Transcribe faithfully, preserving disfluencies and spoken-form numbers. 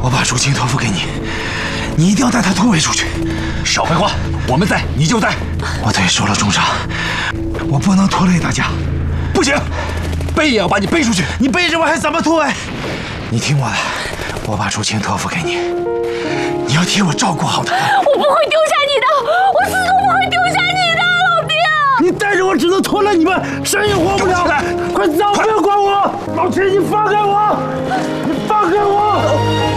我把朱青托付给你，你一定要带他突围出去。 少废话，我们在你就在。 我腿受了重伤，我不能拖累大家。 不行，背也要把你背出去。 你背着我还怎么突围？你听我的，我把朱青托付给你，你要替我照顾好他。 我不会丢下你的，我死都不会丢下你的，老爹。 你带着我只能拖累你们，谁也活不了。快走，不要管我！老秦，你放开我！